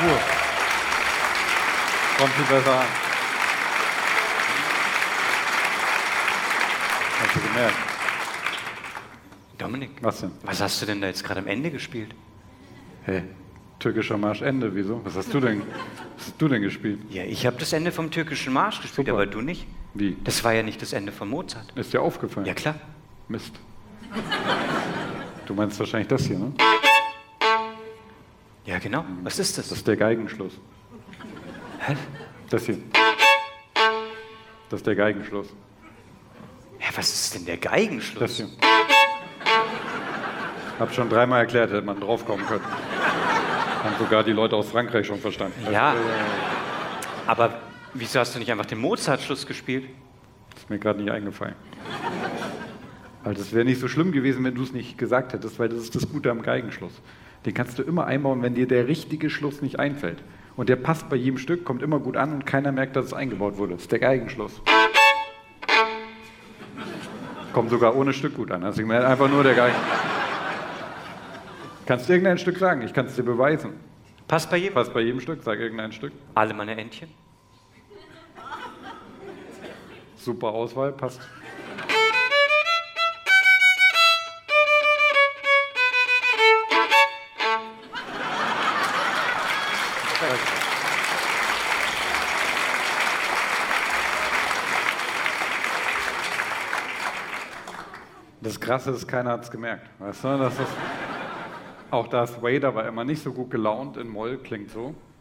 Pur. Kommt viel besser an. Hast du gemerkt? Dominik, Was denn? was hast du denn da jetzt gerade am Ende gespielt? Hey, türkischer Marsch Ende, wieso? Was hast du denn gespielt? Ja, ich habe das Ende vom türkischen Marsch gespielt, Super. aber du nicht. Wie? Das war ja nicht das Ende von Mozart. Ist dir aufgefallen? Ja, klar. Mist. Du meinst wahrscheinlich das hier, ne? Ja, genau. Was ist Das das? ist der Geigenschluss. Hä? Das hier. Das ist der Geigenschluss. Ja, was ist denn der Geigenschluss? Das hier. Hab schon dreimal erklärt, hätte man draufkommen können. Haben sogar die Leute aus Frankreich schon verstanden. Ja, aber wieso hast du nicht einfach den Mozart-Schluss gespielt? Das ist mir gerade nicht eingefallen. Weil das wäre nicht so schlimm gewesen, wenn du es nicht gesagt hättest, weil das ist das Gute am Geigenschluss. Den kannst du immer einbauen, wenn dir der richtige Schluss nicht einfällt. Und der passt bei jedem Stück, kommt immer gut an und keiner merkt, dass es eingebaut wurde. Das ist der Geigenschluss. Kommt sogar ohne Stück gut an. Also ich meine einfach nur der Geigen. Kannst du irgendein Stück sagen? Ich kann es dir beweisen. Passt bei jedem? Passt bei jedem Stück, sag irgendein Stück. Alle meine Entchen? Super Auswahl, passt. Das Krasse ist, keiner hat es gemerkt. Weißt du? Auch Darth Vader war immer nicht so gut gelaunt in Moll, klingt so.